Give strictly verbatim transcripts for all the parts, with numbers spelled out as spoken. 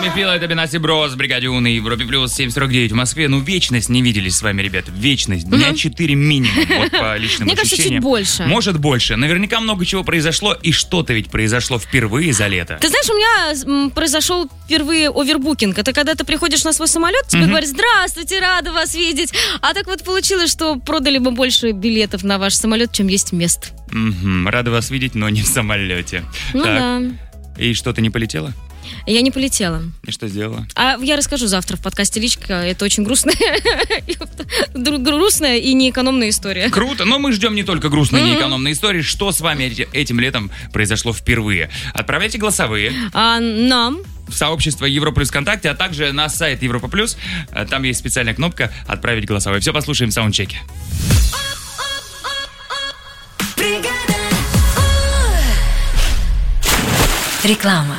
вами пила, это Бенаси Брос, бригаде У на Европе плюс семь сорок девять в Москве. Ну, вечность не виделись с вами, ребята. Вечность. Дня четыре минимум. Вот по личным Мне кажется, ощущениям. чуть больше. Может, больше. Наверняка много чего произошло, и что-то ведь произошло впервые за лето. Ты знаешь, у меня м, произошел впервые овербукинг. Это когда ты приходишь на свой самолет, тебе Мгм. говорят: здравствуйте, рада вас видеть. А так вот получилось, что продали бы больше билетов на ваш самолет, чем есть мест. Мгм. Рада вас видеть, но не в самолете. Ну Так. да. И что, ты не полетела? Я не полетела. И что сделала? А я расскажу завтра в подкасте «Личка». Это очень грустная, гру- грустная и неэкономная история. Круто, но мы ждем не только грустные, неэкономные истории. Что с вами эти- этим летом произошло впервые? Отправляйте голосовые А нам... в сообщество Европа Плюс ВКонтакте, а также на сайт Европа Плюс. Э, Там есть специальная кнопка «Отправить голосовые». Все послушаем в саундчеке. Реклама.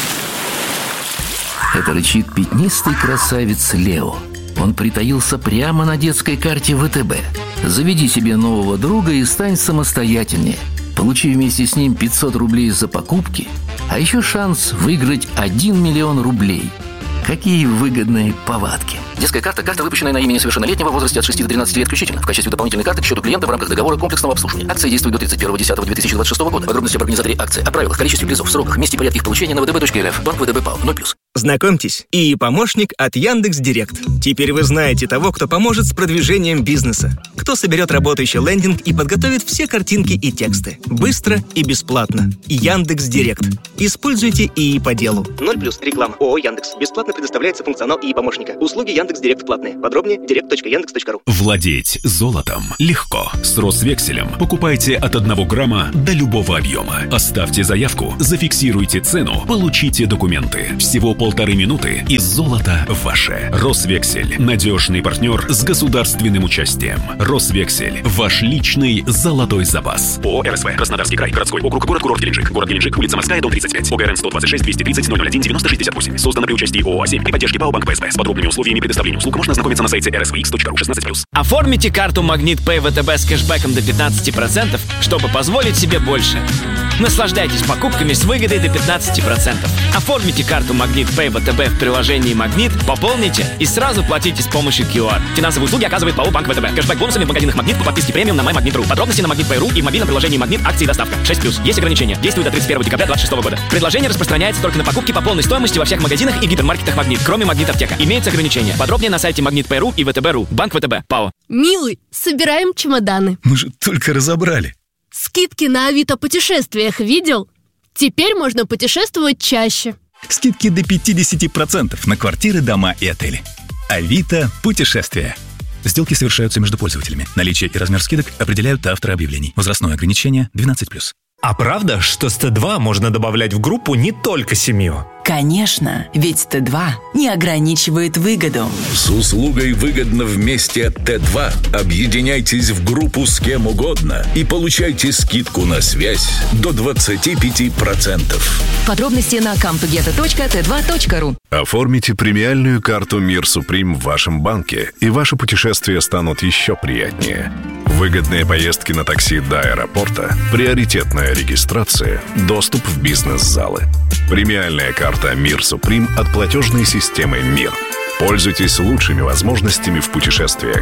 Это рычит пятнистый красавец Лео. Он притаился прямо на детской карте ВТБ. Заведи себе нового друга и стань самостоятельнее. Получи вместе с ним пятьсот рублей за покупки, а еще шанс выиграть один миллион рублей. Какие выгодные повадки. Детская карта – карта, выпущенная на имя несовершеннолетнего в возрасте от шести до тринадцати лет включительно, в качестве дополнительной карты к счету клиента в рамках договора комплексного обслуживания. Акция действует до тридцать первого десятого две тысячи двадцать шестого года. Подробности об организаторе акции, о правилах, количестве призов, сроках, месте и порядке их получения на вэ тэ бэ точка эр эф. Банк вэ тэ бэ ПАО. ноль плюс. Знакомьтесь, и помощник от Яндекс.Директ. Теперь вы знаете того, кто поможет с продвижением бизнеса. Кто соберет работающий лендинг и подготовит все картинки и тексты. Быстро и бесплатно. Яндекс.Директ. Используйте ИИ по делу. ноль плюс. Реклама. ООО Яндекс. Бесплатно предоставляется функционал ИИ помощника. Услуги Яндекс.Директ платные. Подробнее директ точка яндекс точка ру. Владеть золотом легко. С Росвекселем покупайте от одного грамма до любого объема. Оставьте заявку, зафиксируйте цену, получите документы. Всего полторы минуты, и золото ваше. Росвексель – надежный партнер с государственным участием. Росвексель – ваш личный золотой запас. ООО эр эс вэ. Краснодарский край. Городской округ. Город-курорт Геленджик. Город Геленджик. Улица Морская, дом тридцать пять. ОГРН сто двадцать шесть двести тридцать ноль ноль один девяносто шестьдесят восемь. Создано при участии ООО «А семь» при поддержке ПАО Банк Пэ Эс Бэ. С подробными условиями предоставления услуг можно ознакомиться на сайте эр эс вэ икс точка ру шестнадцать плюс. Оформите карту Магнит Пэй вэ тэ бэ с кэшбэком до пятнадцати процентов, чтобы позволить себе больше. Наслаждайтесь покупками с выгодой до пятнадцати процентов. Оформите карту Магнит Пэй вэ тэ бэ в приложении Магнит, пополните и сразу платите с помощью ку ар. Финансовые услуги оказывает ПАО Банк вэ тэ бэ. Кэшбэк бонусами в магазинах Магнит по подписке премиум на MyMagnet точка ру. Подробности на Магнит Пэй точка ру и в мобильном приложении Магнит акции и доставка. шесть плюс. Есть ограничения. Действует до тридцать первого декабря две тысячи двадцать шестого года. Предложение распространяется только на покупки по полной стоимости во всех магазинах и гипермаркетах Магнит, кроме Магнит Аптека. Имеются ограничения. Подробнее на сайте Магнит Пэй точка ру и вэ тэ бэ точка ру. Банк вэ тэ бэ. ПАО. Милый, собираем чемоданы. Мы же только разобрали. Скидки на Авито путешествиях видел? Теперь можно путешествовать чаще. Скидки до пятьдесят процентов на квартиры, дома и отели. Авито путешествия. Сделки совершаются между пользователями. Наличие и размер скидок определяют авторы объявлений. Возрастное ограничение двенадцать плюс. А правда, что с Т два можно добавлять в группу не только семью? Конечно, ведь Т два не ограничивает выгоду. С услугой «Выгодно вместе» Т два объединяйтесь в группу с кем угодно и получайте скидку на связь до двадцать пять процентов. Подробности на камтугета точка тэ два точка ру. Оформите премиальную карту Мир Суприм в вашем банке, и ваши путешествия станут еще приятнее. Выгодные поездки на такси до аэропорта, приоритетная регистрация, доступ в бизнес-залы. Премиальная карта Мир Суприм от платежной системы «Мир». Пользуйтесь лучшими возможностями в путешествиях.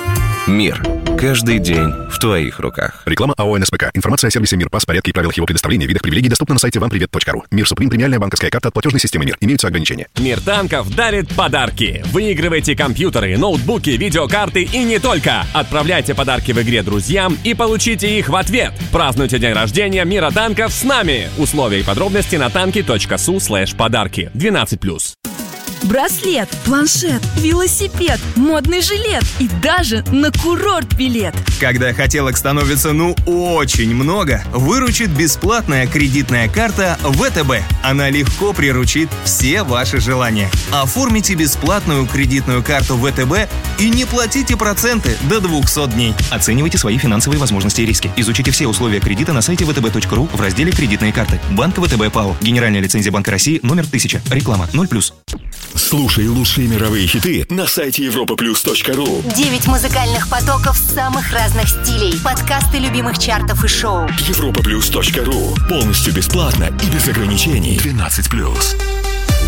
Мир. Каждый день в твоих руках. Реклама АО эн эс пэ ка. Информация о сервисе «Мир», порядке и правилах его предоставления, видах привилегий доступна на сайте вам привет точка ру. Мир Суприм. Премиальная банковская карта от платежной системы «Мир». Имеются ограничения. Мир танков дарит подарки. Выигрывайте компьютеры, ноутбуки, видеокарты и не только. Отправляйте подарки в игре друзьям и получите их в ответ. Празднуйте день рождения Мира танков с нами. Условия и подробности на танки точка су слэш подарки. двенадцать плюс. Браслет, планшет, велосипед, модный жилет и даже на курорт билет. Когда хотелок становится ну очень много, выручит бесплатная кредитная карта вэ тэ бэ. Она легко приручит все ваши желания. Оформите бесплатную кредитную карту вэ тэ бэ и не платите проценты до двухсот дней. Оценивайте свои финансовые возможности и риски. Изучите все условия кредита на сайте вэ тэ бэ точка ру в разделе «Кредитные карты». Банк вэ тэ бэ ПАО. Генеральная лицензия Банка России номер тысяча. Реклама ноль плюс. Слушай лучшие мировые хиты на сайте европа плюс точка ру. Девять музыкальных потоков самых разных стилей. Подкасты любимых чартов и шоу. европа плюс точка ру. Полностью бесплатно и без ограничений. двенадцать плюс.